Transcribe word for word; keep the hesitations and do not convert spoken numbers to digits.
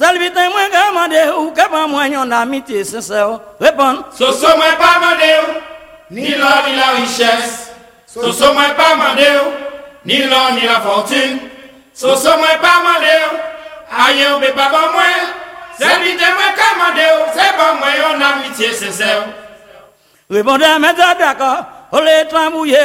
Salvite moi demandé ou que pas moi yon amitié sincère. Réponds. So so moi pas mandé ni l'or ni la richesse. So so moi pas mandé ni l'or ni la fortune. So so moi pas mandé aïe on peut pas bon moi. Salvite moi commandé c'est bon moi yon amitié sincère. Répondez mais d'accord. On les trambouiller